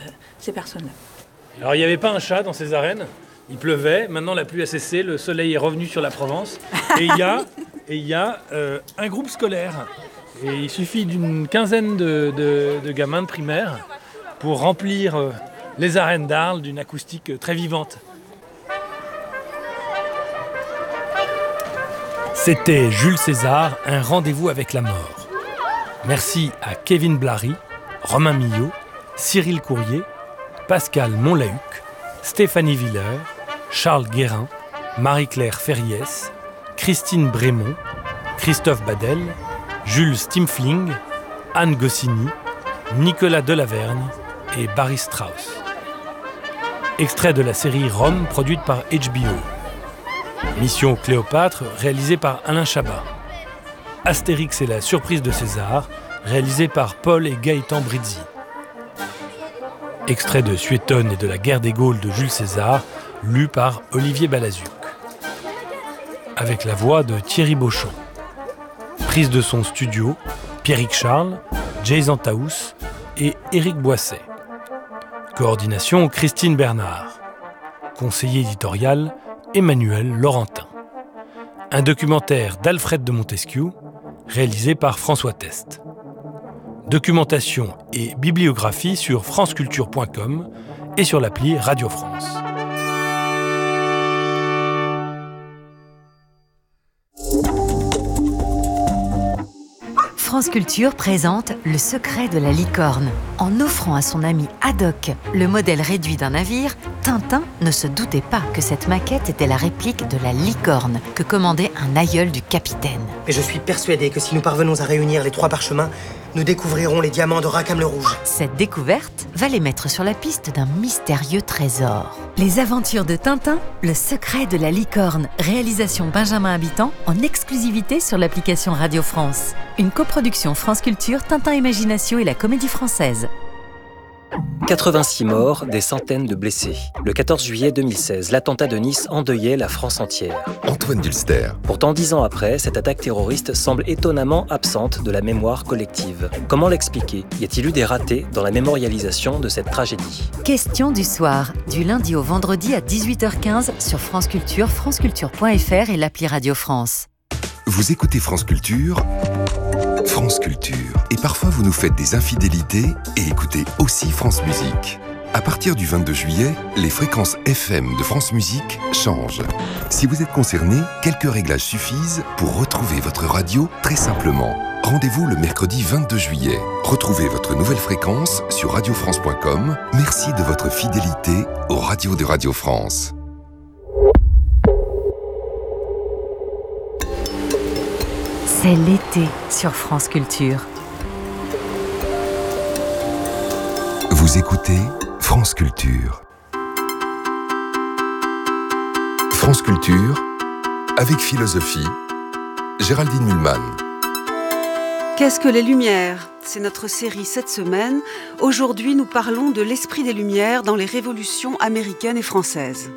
ces personnes-là. Alors il n'y avait pas un chat dans ces arènes, il pleuvait, maintenant la pluie a cessé, le soleil est revenu sur la Provence, et il y a un groupe scolaire. Et il suffit d'une quinzaine de gamins de primaire pour remplir les arènes d'Arles d'une acoustique très vivante. C'était Jules César, un rendez-vous avec la mort. Merci à Kevin Blary, Romain Millot, Cyril Courrier, Pascal Monlahuc, Stéphanie Villers, Charles Guérin, Marie-Claire Ferriès, Christine Brémond, Christophe Badel, Jules Stimfling, Anne Goscinny, Nicolas Delavergne et Barry Strauss. Extrait de la série Rome produite par HBO. Mission Cléopâtre réalisée par Alain Chabat. Astérix et la surprise de César réalisé par Paul et Gaëtan Brizzi. Extrait de Suétone et de la guerre des Gaules de Jules César lu par Olivier Balazuc. Avec la voix de Thierry Beauchamp. Prise de son studio, Pierrick Charles, Jason Taous et Éric Boisset. Coordination, Christine Bernard. Conseiller éditorial, Emmanuel Laurentin. Un documentaire d'Alfred de Montesquieu, réalisé par François Test. Documentation et bibliographie sur franceculture.com et sur l'appli Radio France. France Culture présente Le secret de la licorne. En offrant à son ami Haddock le modèle réduit d'un navire, Tintin ne se doutait pas que cette maquette était la réplique de la licorne que commandait un aïeul du capitaine. Mais je suis persuadé que si nous parvenons à réunir les 3 parchemins, nous découvrirons les diamants de Rackham le Rouge. Cette découverte va les mettre sur la piste d'un mystérieux trésor. Les aventures de Tintin, Le secret de la licorne, réalisation Benjamin Habitant, en exclusivité sur l'application Radio France. Une coproduction France Culture, Tintin Imagination et la Comédie Française. 86 morts, des centaines de blessés. Le 14 juillet 2016, l'attentat de Nice endeuillait la France entière. Antoine Dulster. Pourtant, 10 ans après, cette attaque terroriste semble étonnamment absente de la mémoire collective. Comment l'expliquer ? Y a-t-il eu des ratés dans la mémorialisation de cette tragédie ? Question du soir, du lundi au vendredi à 18h15 sur France Culture, franceculture.fr et l'appli Radio France. Vous écoutez France Culture, France Culture. Et parfois vous nous faites des infidélités et écoutez aussi France Musique. À partir du 22 juillet, les fréquences FM de France Musique changent. Si vous êtes concerné, quelques réglages suffisent pour retrouver votre radio très simplement. Rendez-vous le mercredi 22 juillet. Retrouvez votre nouvelle fréquence sur radiofrance.com. Merci de votre fidélité aux radios de Radio France. C'est l'été sur France Culture. Vous écoutez France Culture. France Culture, avec philosophie, Géraldine Mühlmann. Qu'est-ce que les Lumières ? C'est notre série cette semaine. Aujourd'hui, nous parlons de l'esprit des Lumières dans les révolutions américaines et françaises.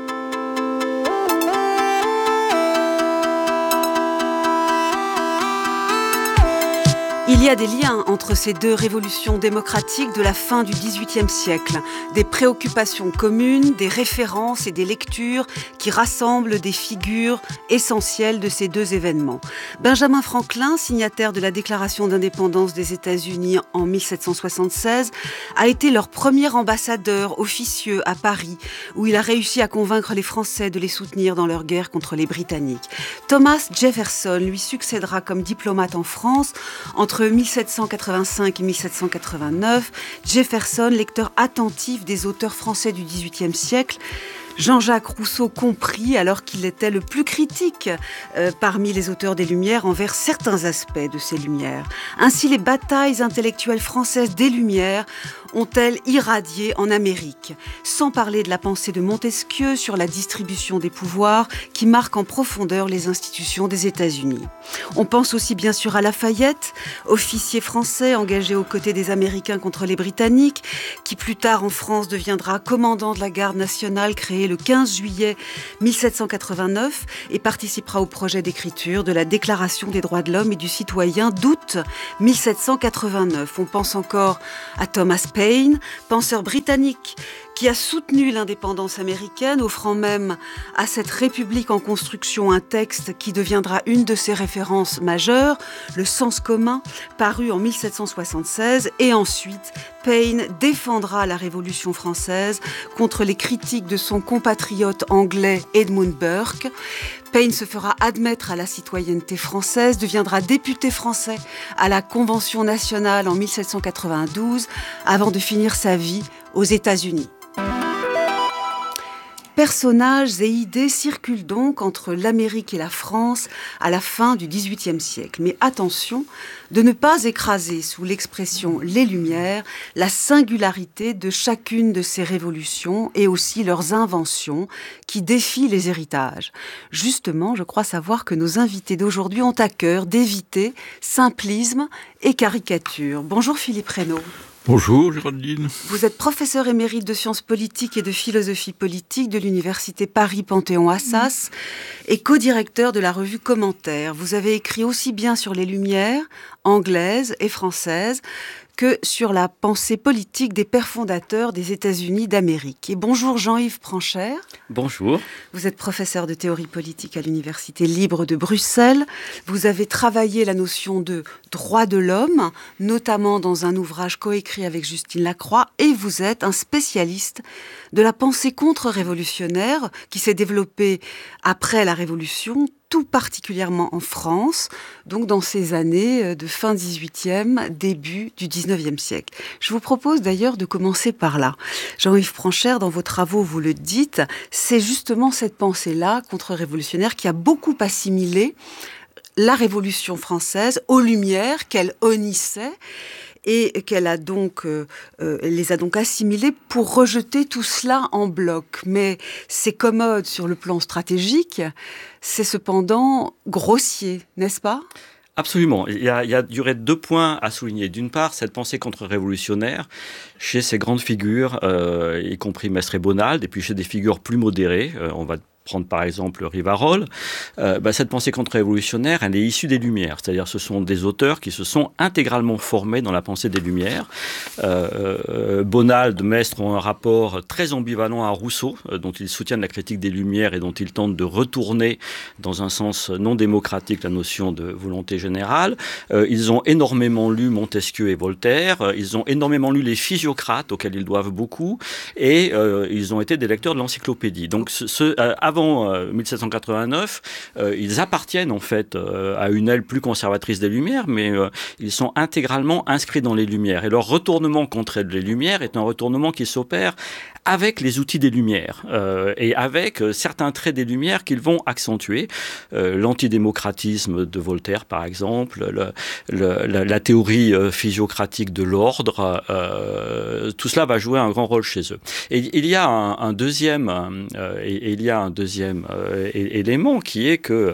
Il y a des liens entre ces deux révolutions démocratiques de la fin du XVIIIe siècle, des préoccupations communes, des références et des lectures qui rassemblent des figures essentielles de ces deux événements. Benjamin Franklin, signataire de la Déclaration d'indépendance des États-Unis en 1776, a été leur premier ambassadeur officieux à Paris, où il a réussi à convaincre les Français de les soutenir dans leur guerre contre les Britanniques. Thomas Jefferson lui succédera comme diplomate en France entre 1785 et 1789, Jefferson, lecteur attentif des auteurs français du XVIIIe siècle, Jean-Jacques Rousseau compris alors qu'il était le plus critique parmi les auteurs des Lumières envers certains aspects de ces Lumières. Ainsi, les batailles intellectuelles françaises des Lumières ont-elles irradié en Amérique, sans parler de la pensée de Montesquieu sur la distribution des pouvoirs qui marque en profondeur les institutions des États-Unis. On pense aussi bien sûr à Lafayette, officier français engagé aux côtés des Américains contre les Britanniques, qui plus tard en France deviendra commandant de la garde nationale créée le 15 juillet 1789 et participera au projet d'écriture de la Déclaration des droits de l'homme et du citoyen d'août 1789. On pense encore à Thomas Paine, penseur britannique qui a soutenu l'indépendance américaine, offrant même à cette république en construction un texte qui deviendra une de ses références majeures, le Sens commun, paru en 1776. Et ensuite, Paine défendra la Révolution française contre les critiques de son compatriote anglais Edmund Burke. Paine se fera admettre à la citoyenneté française, deviendra député français à la Convention nationale en 1792, avant de finir sa vie aux États-Unis. Personnages et idées circulent donc entre l'Amérique et la France à la fin du XVIIIe siècle. Mais attention de ne pas écraser sous l'expression « les Lumières » la singularité de chacune de ces révolutions et aussi leurs inventions qui défient les héritages. Justement, je crois savoir que nos invités d'aujourd'hui ont à cœur d'éviter simplisme et caricature. Bonjour Philippe Reynaud. Bonjour Géraldine. Vous êtes professeur émérite de sciences politiques et de philosophie politique de l'université Paris-Panthéon-Assas et co-directeur de la revue Commentaires. Vous avez écrit aussi bien sur les Lumières, anglaises et françaises, que sur la pensée politique des pères fondateurs des États-Unis d'Amérique. Et bonjour Jean-Yves Pranchère. Bonjour. Vous êtes professeur de théorie politique à l'Université libre de Bruxelles. Vous avez travaillé la notion de droit de l'homme, notamment dans un ouvrage coécrit avec Justine Lacroix, et vous êtes un spécialiste de la pensée contre-révolutionnaire qui s'est développée après la Révolution, tout particulièrement en France, donc dans ces années de fin 18e, début du 19e siècle. Je vous propose d'ailleurs de commencer par là. Jean-Yves Pranchère, dans vos travaux, vous le dites, c'est justement cette pensée-là, contre-révolutionnaire, qui a beaucoup assimilé la Révolution française aux Lumières qu'elle honnissait et qu'elle a donc, les a donc assimilés pour rejeter tout cela en bloc. Mais c'est commode sur le plan stratégique, c'est cependant grossier, n'est-ce pas ? Absolument. Il y aurait deux points à souligner. D'une part, cette pensée contre-révolutionnaire chez ces grandes figures, y compris Mestre et Bonald, et puis chez des figures plus modérées, on va prendre par exemple Rivarol, cette pensée contre-révolutionnaire, elle est issue des Lumières. C'est-à-dire ce sont des auteurs qui se sont intégralement formés dans la pensée des Lumières. Bonald, Mestre ont un rapport très ambivalent à Rousseau, dont ils soutiennent la critique des Lumières et dont ils tentent de retourner dans un sens non démocratique la notion de volonté générale. Ils ont énormément lu Montesquieu et Voltaire. Ils ont énormément lu les physiocrates auxquels ils doivent beaucoup. Et ils ont été des lecteurs de l'encyclopédie. Donc avant 1789, ils appartiennent en fait à une aile plus conservatrice des Lumières, mais ils sont intégralement inscrits dans les Lumières. Et leur retournement contre les Lumières est un retournement qui s'opère avec les outils des Lumières et avec certains traits des Lumières qu'ils vont accentuer. L'antidémocratisme de Voltaire, par exemple, la théorie physiocratique de l'ordre, tout cela va jouer un grand rôle chez eux. Et il y a un deuxième élément qui est que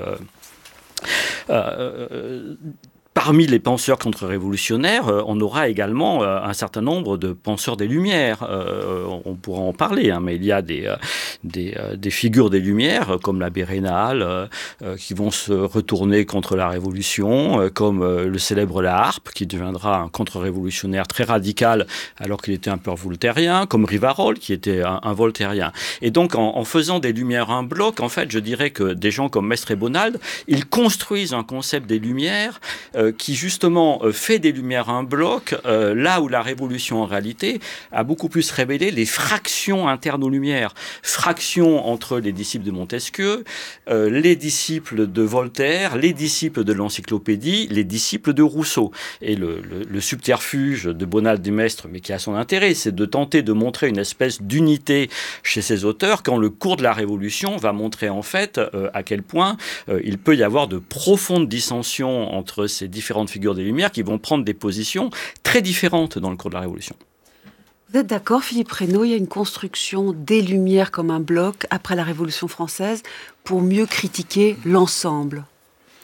parmi les penseurs contre-révolutionnaires, on aura également un certain nombre de penseurs des Lumières. On pourra en parler, mais il y a des figures des Lumières, comme l'abbé Raynal, qui vont se retourner contre la Révolution, comme le célèbre La Harpe, qui deviendra un contre-révolutionnaire très radical, alors qu'il était un peu voltairien, comme Rivarol, qui était un voltairien. Et donc, en faisant des Lumières un bloc, en fait, je dirais que des gens comme Mestre et Bonald, ils construisent un concept des Lumières qui justement fait des Lumières un bloc, là où la Révolution en réalité a beaucoup plus révélé les fractions internes aux Lumières. Fractions entre les disciples de Montesquieu, les disciples de Voltaire, les disciples de l'Encyclopédie, les disciples de Rousseau. Et le subterfuge de Bonald et Mestre, mais qui a son intérêt, c'est de tenter de montrer une espèce d'unité chez ces auteurs quand le cours de la Révolution va montrer en fait à quel point il peut y avoir de profondes dissensions entre ces différentes figures des Lumières qui vont prendre des positions très différentes dans le cours de la Révolution. Vous êtes d'accord, Philippe Reynaud, il y a une construction des Lumières comme un bloc après la Révolution française pour mieux critiquer l'ensemble?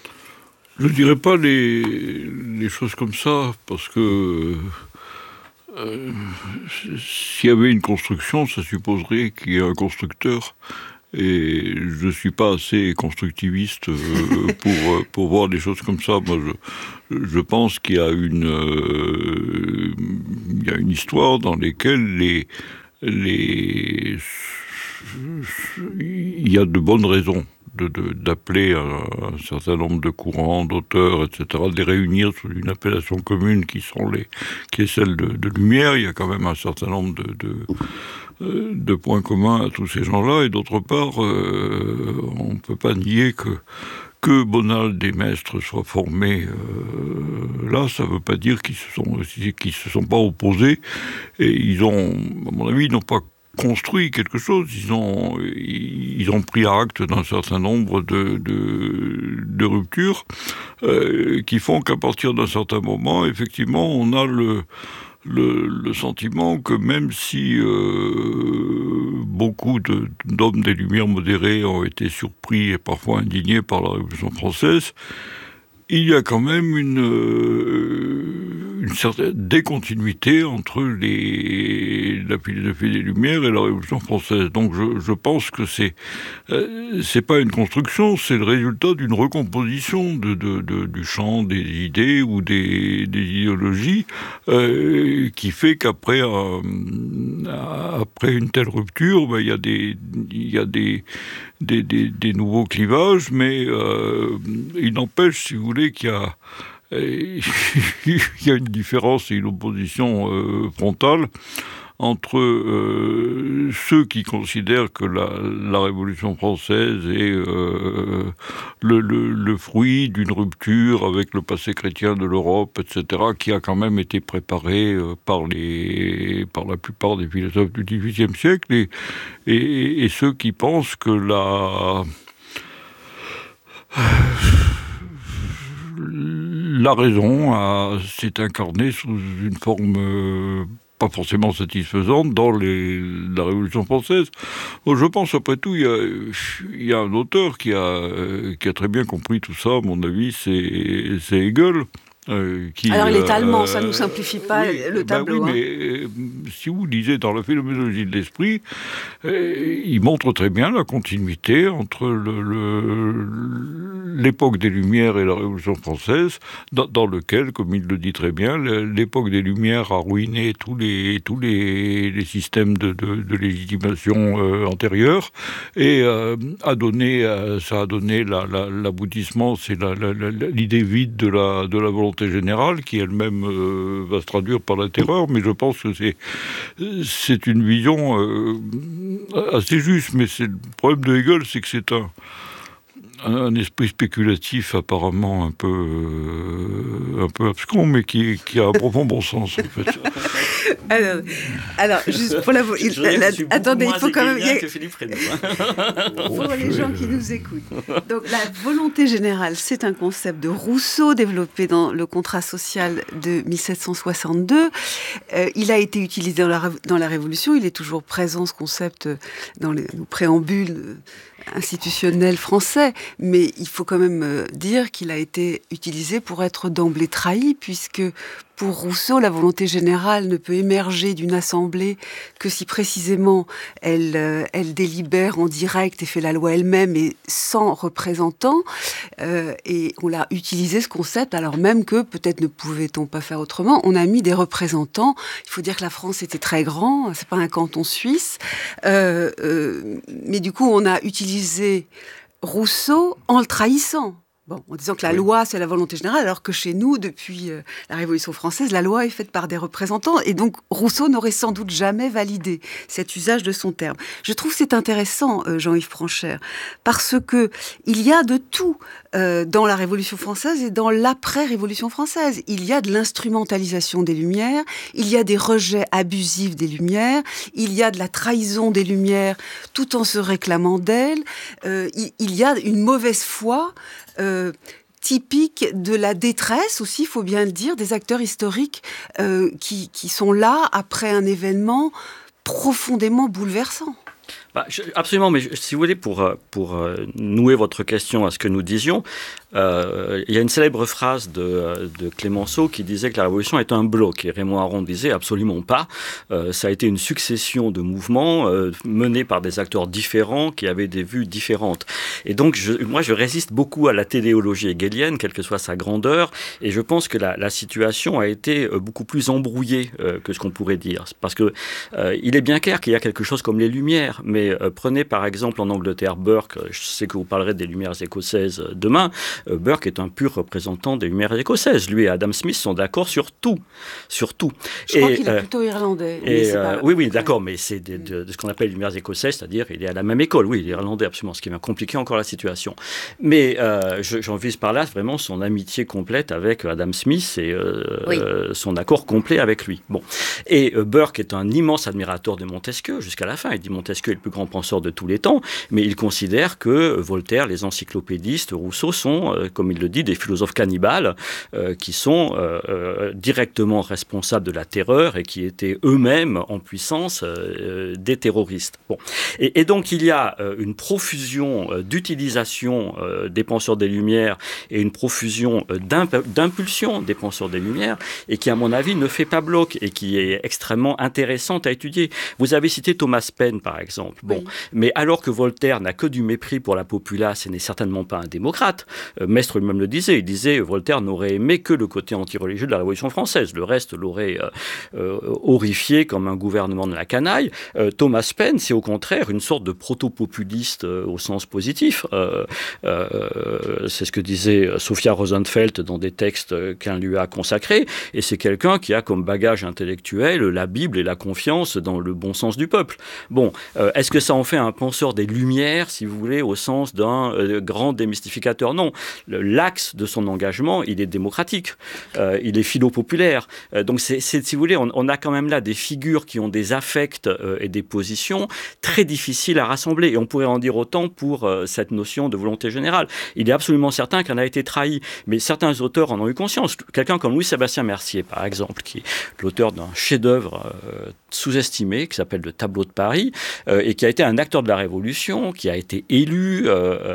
Je ne dirais pas les choses comme ça, parce que S'il y avait une construction, ça supposerait qu'il y ait un constructeur. Et je ne suis pas assez constructiviste pour voir des choses comme ça. Moi, je pense qu'il y a une histoire dans laquelle il y a de bonnes raisons d'appeler un certain nombre de courants, d'auteurs, etc., de les réunir sous une appellation commune qui est celle de lumière. Il y a quand même un certain nombre de points communs à tous ces gens-là, et d'autre part, on ne peut pas nier que Bonald et Maistre soient formés là, ça ne veut pas dire qu'ils se sont pas opposés, et ils ont, à mon avis, ils n'ont pas construit quelque chose, ils ont pris acte d'un certain nombre de ruptures qui font qu'à partir d'un certain moment, effectivement, on a le sentiment que même si beaucoup d'hommes des Lumières modérées ont été surpris et parfois indignés par la Révolution française, il y a quand même une certaine décontinuité entre la philosophie des Lumières et la Révolution française. Donc je pense que c'est pas une construction, c'est le résultat d'une recomposition du champ des idées ou des idéologies qui fait qu'après une telle rupture, il y a des nouveaux clivages, mais il n'empêche, si vous voulez, qu'il y a une différence et une opposition frontale entre ceux qui considèrent que la Révolution française est le fruit d'une rupture avec le passé chrétien de l'Europe, etc., qui a quand même été préparé par la plupart des philosophes du XVIIIe siècle, et ceux qui pensent que la raison s'est incarnée sous une forme pas forcément satisfaisante dans la Révolution française. Je pense, après tout, il y a un auteur qui a très bien compris tout ça, à mon avis, c'est Hegel. Alors il est allemand, ça ne nous simplifie pas le tableau. Mais si vous lisez dans la phénoménologie de l'esprit, il montre très bien la continuité entre l'époque des Lumières et la Révolution française, dans lequel, comme il le dit très bien, l'époque des Lumières a ruiné tous les systèmes de légitimation antérieurs, et ça a donné l'aboutissement, c'est l'idée vide de la volonté générale, qui elle-même va se traduire par la terreur, mais je pense que c'est une vision assez juste, mais le problème de Hegel, c'est que c'est un esprit spéculatif apparemment un peu abscon, mais qui a un profond bon sens, en fait. Alors, juste pour attendez, il faut quand même... Pour les gens qui nous écoutent. Donc, la volonté générale, c'est un concept de Rousseau développé dans le contrat social de 1762. Il a été utilisé dans la Révolution. Il est toujours présent, ce concept, dans nos préambules institutionnel français, mais il faut quand même dire qu'il a été utilisé pour être d'emblée trahi, puisque pour Rousseau, la volonté générale ne peut émerger d'une assemblée que si précisément elle délibère en direct et fait la loi elle-même et sans représentant. Et on l'a utilisé, ce concept, alors même que peut-être ne pouvait-on pas faire autrement. On a mis des représentants. Il faut dire que la France était très grand, c'est pas un canton suisse. Mais du coup, on a utilisé Rousseau en le trahissant. Bon, en disant que la loi, c'est la volonté générale, alors que chez nous, depuis la Révolution française, la loi est faite par des représentants, et donc Rousseau n'aurait sans doute jamais validé cet usage de son terme. Je trouve que c'est intéressant, Jean-Yves Franchère, parce que il y a de tout dans la Révolution française et dans l'après-Révolution française. Il y a de l'instrumentalisation des Lumières, il y a des rejets abusifs des Lumières, il y a de la trahison des Lumières tout en se réclamant d'elles, il y a une mauvaise foi typique de la détresse aussi, il faut bien le dire, des acteurs historiques qui sont là après un événement profondément bouleversant. Absolument, mais si vous voulez, pour nouer votre question à ce que nous disions, il y a une célèbre phrase de Clémenceau qui disait que la Révolution est un bloc, et Raymond Aron disait absolument pas. Ça a été une succession de mouvements menés par des acteurs différents qui avaient des vues différentes. Et donc, moi, je résiste beaucoup à la téléologie hegelienne, quelle que soit sa grandeur, et je pense que la situation a été beaucoup plus embrouillée que ce qu'on pourrait dire. Parce que il est bien clair qu'il y a quelque chose comme les Lumières, mais prenez par exemple en Angleterre Burke, je sais que vous parlerez des Lumières écossaises demain, Burke est un pur représentant des Lumières écossaises. Lui et Adam Smith sont d'accord sur tout. Je crois qu'il est plutôt irlandais. Oui, d'accord, mais c'est de ce qu'on appelle les Lumières écossaises, c'est-à-dire il est à la même école. Oui, il est irlandais, absolument, ce qui va compliquer encore la situation. Mais j'en vise par là vraiment son amitié complète avec Adam Smith et son accord complet avec lui. Bon. Et Burke est un immense admirateur de Montesquieu jusqu'à la fin. Il dit Montesquieu est le plus grand penseur de tous les temps, mais il considère que Voltaire, les encyclopédistes, Rousseau sont, comme il le dit, des philosophes cannibales qui sont directement responsables de la terreur et qui étaient eux-mêmes en puissance des terroristes. Bon. Et donc il y a une profusion d'utilisation des penseurs des Lumières et une profusion d'impulsion des penseurs des Lumières et qui, à mon avis, ne fait pas bloc et qui est extrêmement intéressante à étudier. Vous avez cité Thomas Paine, par exemple. Bon, oui. Mais alors que Voltaire n'a que du mépris pour la populace et n'est certainement pas un démocrate, Maistre lui-même le disait. Il disait Voltaire n'aurait aimé que le côté anti-religieux de la Révolution française. Le reste l'aurait horrifié comme un gouvernement de la canaille. Thomas Paine, c'est au contraire une sorte de proto-populiste au sens positif. C'est ce que disait Sophia Rosenfeld dans des textes qu'elle lui a consacrés. Et c'est quelqu'un qui a comme bagage intellectuel la Bible et la confiance dans le bon sens du peuple. Bon, est-ce que ça en fait un penseur des Lumières, si vous voulez, au sens d'un grand démystificateur? Non. L'axe de son engagement, il est démocratique. Il est philo-populaire. Donc, si vous voulez, on a quand même là des figures qui ont des affects et des positions très difficiles à rassembler. Et on pourrait en dire autant pour cette notion de volonté générale. Il est absolument certain qu'elle a été trahie. Mais certains auteurs en ont eu conscience. Quelqu'un comme Louis-Sébastien Mercier, par exemple, qui est l'auteur d'un chef-d'œuvre sous-estimé, qui s'appelle Le Tableau de Paris, et qui a été un acteur de la Révolution, qui a été élu,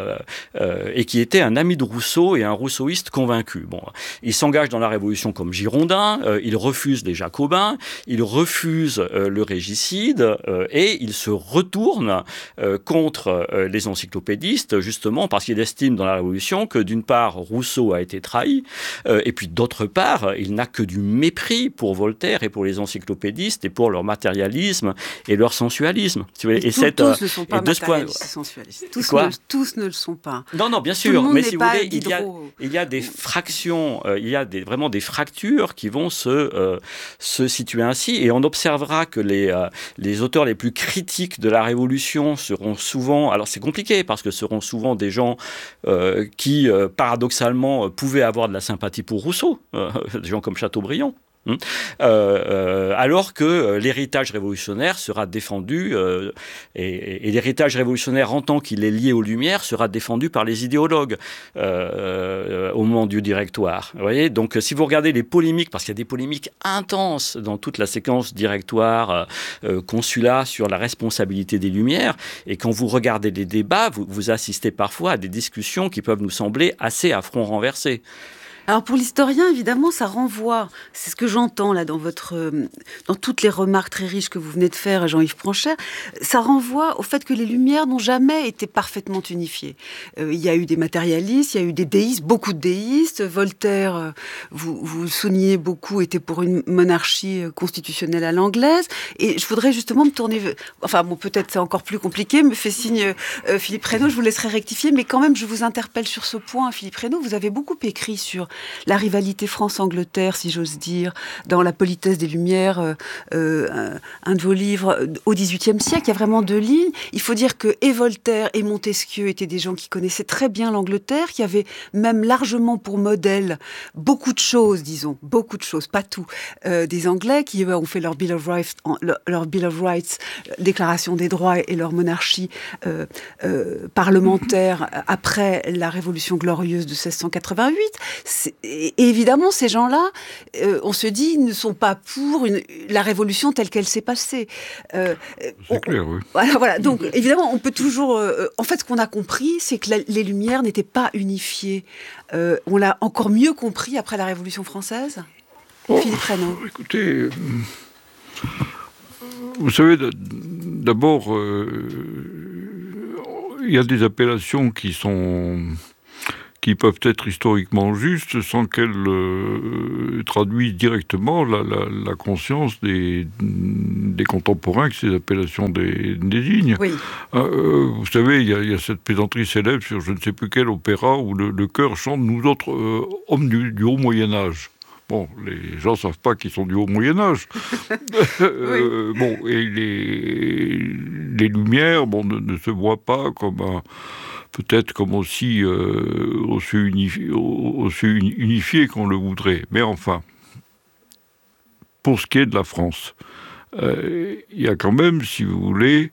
et qui était un ami de Rousseau et un rousseauiste convaincu. Bon, il s'engage dans la Révolution comme girondin, il refuse les Jacobins, il refuse le régicide, et il se retourne contre les encyclopédistes, justement parce qu'il estime dans la Révolution que d'une part, Rousseau a été trahi, et puis d'autre part, il n'a que du mépris pour Voltaire et pour les encyclopédistes et pour leur matérialisme et leur sensualisme. Et tous ne sont pas matérialistes et sensualistes. Tous ne le sont pas. Non, bien sûr. Mais si vous voulez, il y a des fractions, il y a vraiment des fractures qui vont se situer ainsi. Et on observera que les auteurs les plus critiques de la Révolution seront souvent... Alors c'est compliqué parce que seront souvent des gens qui, paradoxalement, pouvaient avoir de la sympathie pour Rousseau. Des gens comme Chateaubriand. Alors que l'héritage révolutionnaire sera défendu, et l'héritage révolutionnaire en tant qu'il est lié aux Lumières sera défendu par les idéologues au moment du directoire. Vous voyez, donc si vous regardez les polémiques, parce qu'il y a des polémiques intenses dans toute la séquence directoire, consulat sur la responsabilité des Lumières, et quand vous regardez les débats, vous assistez parfois à des discussions qui peuvent nous sembler assez à front renversé. Alors pour l'historien, évidemment, ça renvoie, c'est ce que j'entends là dans toutes les remarques très riches que vous venez de faire, Jean-Yves Pranchet, ça renvoie au fait que les Lumières n'ont jamais été parfaitement unifiées. Il y a eu des matérialistes, il y a eu des déistes, beaucoup de déistes. Voltaire, vous le soulignez beaucoup, était pour une monarchie constitutionnelle à l'anglaise. Et je voudrais justement me tourner... Enfin bon, peut-être c'est encore plus compliqué, me fait signe Philippe Reynaud, je vous laisserai rectifier, mais quand même je vous interpelle sur ce point, Philippe Reynaud. Vous avez beaucoup écrit sur la rivalité France-Angleterre, si j'ose dire, dans La politesse des Lumières, un de vos livres, au XVIIIe siècle. Il y a vraiment deux lignes. Il faut dire que et Voltaire et Montesquieu étaient des gens qui connaissaient très bien l'Angleterre, qui avaient même largement pour modèle beaucoup de choses, disons, beaucoup de choses, pas tout, des Anglais qui ont fait leur Bill of Rights, Déclaration des droits et leur monarchie parlementaire après la Révolution glorieuse de 1688. Et évidemment, ces gens-là, on se dit, ne sont pas pour la révolution telle qu'elle s'est passée. C'est clair, oui. Voilà. Donc, évidemment, on peut toujours... en fait, ce qu'on a compris, c'est que les Lumières n'étaient pas unifiées. On l'a encore mieux compris après la Révolution française. Philippe Reynaud. Écoutez, vous savez, d'abord, il y a des appellations qui peuvent être historiquement justes sans qu'elles traduisent directement la conscience des contemporains que ces appellations désignent. Oui. Vous savez, il y a cette plaisanterie célèbre sur je ne sais plus quel opéra où le chœur chante « Nous autres, hommes du haut Moyen-Âge ». Bon, les gens ne savent pas qu'ils sont du haut Moyen-Âge. Bon, et les Lumières ne se voient pas comme peut-être comme aussi unifié qu'on le voudrait. Mais enfin, pour ce qui est de la France, il y a quand même, si vous voulez,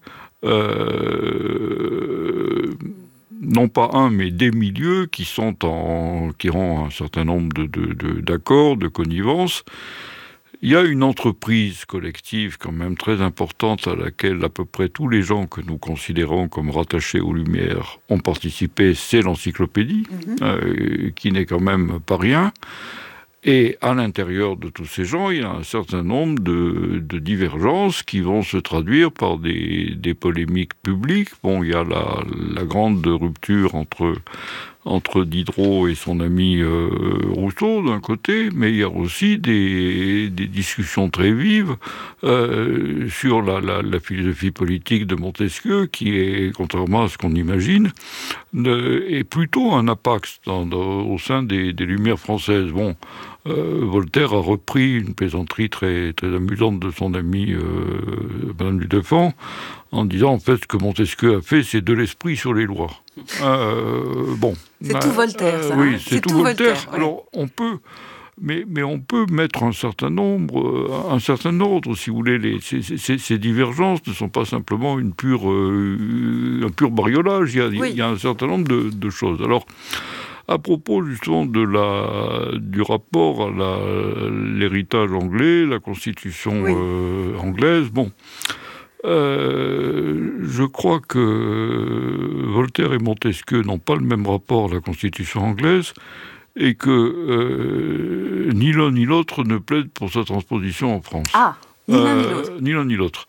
non pas un, mais des milieux qui ont un certain nombre d'accords, de connivences. Il y a une entreprise collective quand même très importante à laquelle à peu près tous les gens que nous considérons comme rattachés aux Lumières ont participé, c'est l'encyclopédie, qui n'est quand même pas rien. Et à l'intérieur de tous ces gens, il y a un certain nombre de divergences qui vont se traduire par des polémiques publiques. Bon, il y a la grande rupture entre Diderot et son ami Rousseau d'un côté, mais il y a aussi des discussions très vives sur la philosophie politique de Montesquieu, qui est, contrairement à ce qu'on imagine, est plutôt un apax au sein des Lumières françaises. Bon, Voltaire a repris une plaisanterie très, très amusante de son ami Madame du Deffand, en disant en fait ce que Montesquieu a fait, c'est de l'esprit sur les lois. C'est tout Voltaire, ça. Oui, c'est tout Voltaire. Ouais. Alors on peut, mais on peut mettre un certain ordre, si vous voulez. Ces divergences ne sont pas simplement un pur bariolage. Il y a un certain nombre de choses. Alors, à propos justement du rapport à l'héritage anglais, la constitution anglaise, je crois que Voltaire et Montesquieu n'ont pas le même rapport à la constitution anglaise et que ni l'un ni l'autre ne plaident pour sa transposition en France. Ah, ni l'un ni l'autre. Ni l'un ni l'autre.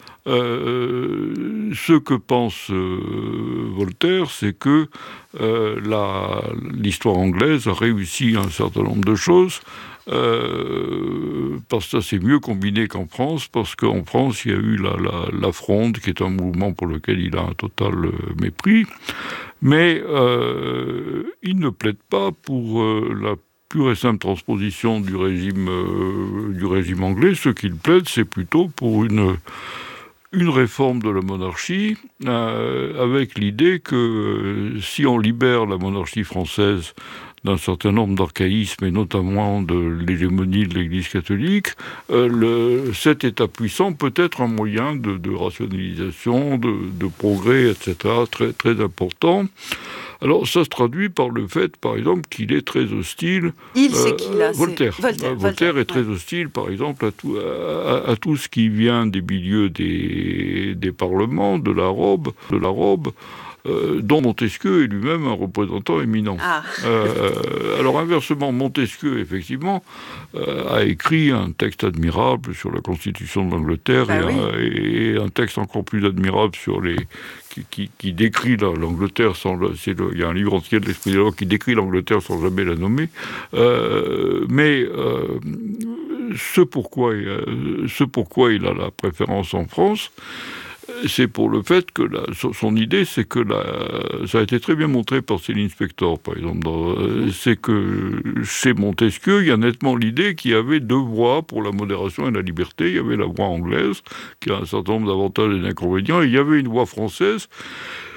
Ce que pense Voltaire, c'est que l'histoire anglaise a réussi un certain nombre de choses, parce que ça s'est mieux combiné qu'en France, parce qu'en France, il y a eu la Fronde, qui est un mouvement pour lequel il a un total mépris, mais il ne plaide pas pour la pure et simple transposition du régime anglais. Ce qu'il plaide, c'est plutôt pour une réforme de la monarchie, avec l'idée que si on libère la monarchie française d'un certain nombre d'archaïsmes, et notamment de l'hégémonie de l'Église catholique, cet État puissant peut être un moyen de rationalisation, de progrès, etc., très, très important. Alors, ça se traduit par le fait, par exemple, qu'il est très hostile... C'est qui, là? Voltaire. Voltaire est très hostile, par exemple, à tout ce qui vient des milieux des parlements, de la robe, dont Montesquieu est lui-même un représentant éminent. Alors inversement, Montesquieu, effectivement, a écrit un texte admirable sur la Constitution de l'Angleterre et un texte encore plus admirable sur qui décrit l'Angleterre il y a un livre entier de l'Esprit des lois qui décrit l'Angleterre sans jamais la nommer. Mais ce pourquoi il a la préférence en France, c'est pour le fait que son idée, c'est que ça a été très bien montré par Céline Spector, par exemple. C'est que chez Montesquieu, il y a nettement l'idée qu'il y avait deux voies pour la modération et la liberté. Il y avait la voie anglaise, qui a un certain nombre d'avantages et d'inconvénients, et il y avait une voie française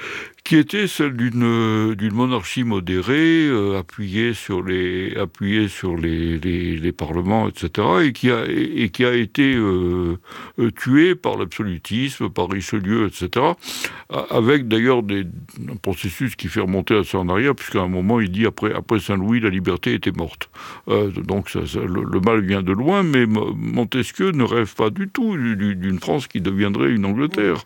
qui était celle d'une monarchie modérée, appuyée sur les parlements, etc., et qui a été tuée par l'absolutisme, par Richelieu, etc., avec d'ailleurs un processus qui fait remonter assez en arrière, puisqu'à un moment il dit après Saint-Louis, la liberté était morte. Donc le mal vient de loin, mais Montesquieu ne rêve pas du tout d'une France qui deviendrait une Angleterre.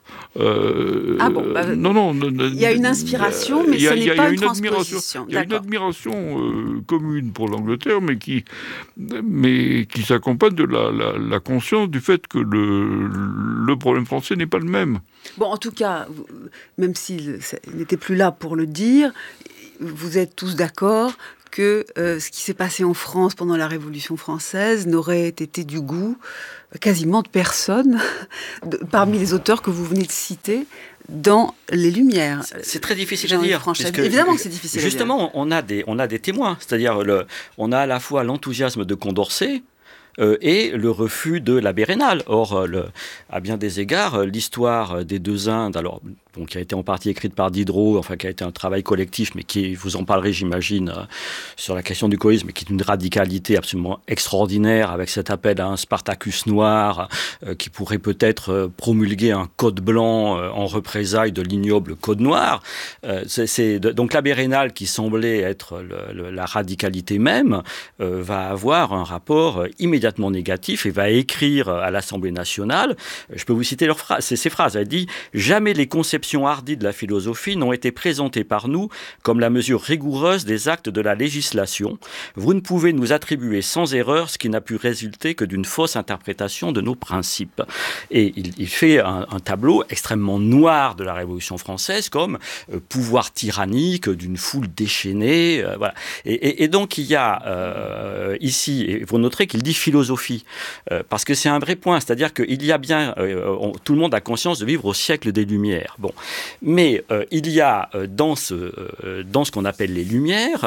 Non. Il y a une inspiration, mais ce n'est pas une transposition. Il y a une admiration commune pour l'Angleterre, mais qui s'accompagne de la conscience du fait que le problème français n'est pas le même. Bon, en tout cas, même s'il n'était plus là pour le dire, vous êtes tous d'accord que ce qui s'est passé en France pendant la Révolution française n'aurait été du goût quasiment de personne parmi les auteurs que vous venez de citer dans les Lumières. C'est très difficile à dire. Évidemment que c'est difficile à dire. Justement, on a des témoins. C'est-à-dire, on a à la fois l'enthousiasme de Condorcet, et le refus de l'abbé Raynal. Or, à bien des égards, l'histoire des deux Indes, alors, qui a été en partie écrite par Diderot, enfin qui a été un travail collectif, mais qui, vous en parlerez, j'imagine, sur la question du coïsme, qui est une radicalité absolument extraordinaire, avec cet appel à un Spartacus noir, qui pourrait peut-être promulguer un code blanc en représailles de l'ignoble code noir. Donc l'abbé Raynal, qui semblait être la radicalité même, va avoir un rapport immédiatement négatif et va écrire à l'Assemblée nationale. Je peux vous citer ces phrases. Elle dit « Jamais les conceptions hardies de la philosophie n'ont été présentées par nous comme la mesure rigoureuse des actes de la législation. Vous ne pouvez nous attribuer sans erreur ce qui n'a pu résulter que d'une fausse interprétation de nos principes. » Et il fait un tableau extrêmement noir de la Révolution française comme pouvoir tyrannique d'une foule déchaînée. Voilà. Et donc il y a ici, et vous noterez qu'il dit philosophie, parce que c'est un vrai point, c'est-à-dire qu'il y a bien, tout le monde a conscience de vivre au siècle des Lumières. Bon. Mais il y a dans ce qu'on appelle les Lumières,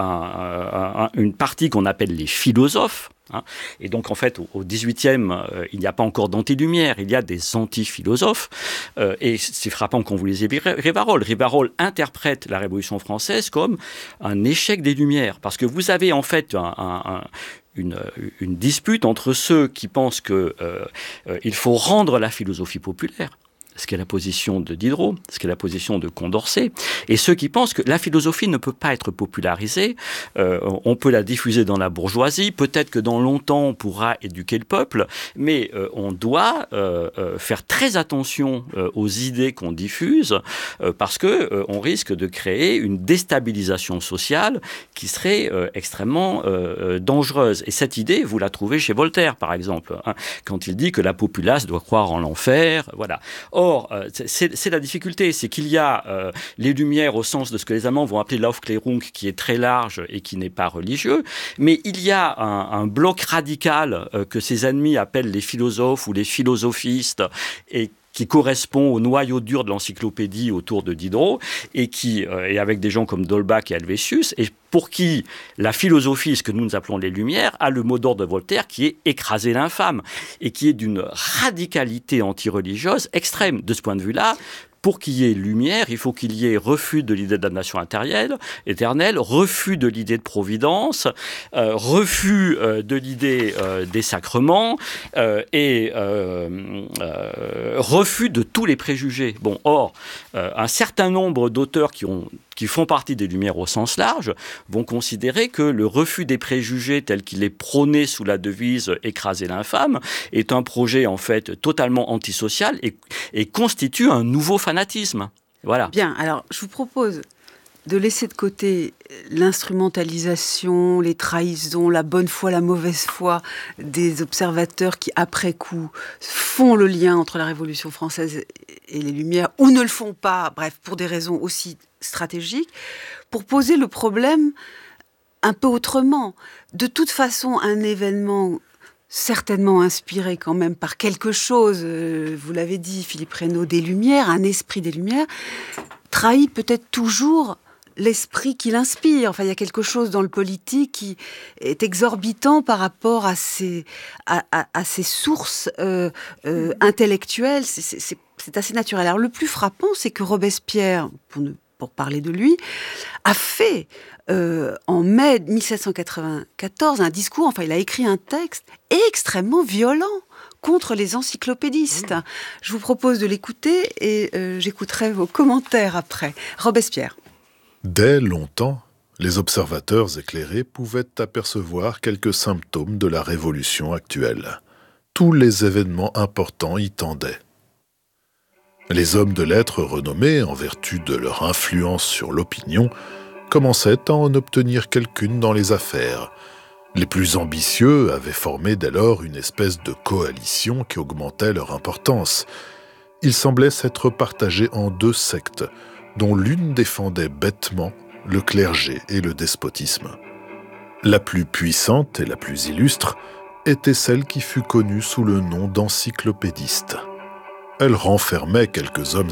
une partie qu'on appelle les philosophes. Et donc, en fait, au XVIIIe, il n'y a pas encore d'anti-lumière, il y a des anti-philosophes. Et c'est frappant quand vous lisez Rivarol. Rivarol interprète la Révolution française comme un échec des Lumières. Parce que vous avez, en fait, une dispute entre ceux qui pensent qu'il faut rendre la philosophie populaire, ce qui est la position de Diderot, ce qui est la position de Condorcet, et ceux qui pensent que la philosophie ne peut pas être popularisée, on peut la diffuser dans la bourgeoisie, peut-être que dans longtemps on pourra éduquer le peuple, mais on doit faire très attention aux idées qu'on diffuse, parce que on risque de créer une déstabilisation sociale qui serait extrêmement dangereuse. Et cette idée, vous la trouvez chez Voltaire, par exemple, quand il dit que la populace doit croire en l'enfer, voilà. Or, c'est la difficulté, c'est qu'il y a les Lumières au sens de ce que les Allemands vont appeler l'Aufklärung, qui est très large et qui n'est pas religieux, mais il y a un bloc radical que ses ennemis appellent les philosophes ou les philosophistes, et qui correspond au noyau dur de l'encyclopédie autour de Diderot, et et avec des gens comme D'Holbach et Helvétius, et pour qui la philosophie, ce que nous appelons les Lumières, a le mot d'ordre de Voltaire qui est écraser l'infâme, et qui est d'une radicalité anti-religieuse extrême. De ce point de vue-là, pour qu'il y ait lumière, il faut qu'il y ait refus de l'idée de la nation éternelle, refus de l'idée de providence, refus de l'idée des sacrements, et refus de tous les préjugés. Bon, or, un certain nombre d'auteurs qui font partie des Lumières au sens large, vont considérer que le refus des préjugés tel qu'il est prôné sous la devise « écraser l'infâme » est un projet en fait totalement antisocial et constitue un nouveau fanatisme. Voilà. Bien, alors je vous propose de laisser de côté l'instrumentalisation, les trahisons, la bonne foi, la mauvaise foi des observateurs qui, après coup, font le lien entre la Révolution française et les Lumières, ou ne le font pas, bref, pour des raisons aussi stratégiques, pour poser le problème un peu autrement. De toute façon, un événement certainement inspiré quand même par quelque chose, vous l'avez dit, Philippe Reynaud, des Lumières, un esprit des Lumières, trahit peut-être toujours l'esprit qui l'inspire. Enfin, il y a quelque chose dans le politique qui est exorbitant par rapport à ses sources intellectuelles. C'est assez naturel. Alors, le plus frappant, c'est que Robespierre, pour ne pour parler de lui, a fait en mai 1794 un discours, il a écrit un texte extrêmement violent contre les encyclopédistes. Je vous propose de l'écouter et j'écouterai vos commentaires après. Robespierre. Dès longtemps, les observateurs éclairés pouvaient apercevoir quelques symptômes de la révolution actuelle. Tous les événements importants y tendaient. Les hommes de lettres renommés, en vertu de leur influence sur l'opinion, commençaient à en obtenir quelqu'une dans les affaires. Les plus ambitieux avaient formé dès lors une espèce de coalition qui augmentait leur importance. Ils semblaient s'être partagés en deux sectes, dont l'une défendait bêtement le clergé et le despotisme. La plus puissante et la plus illustre était celle qui fut connue sous le nom d'encyclopédiste. Elle renfermait quelques hommes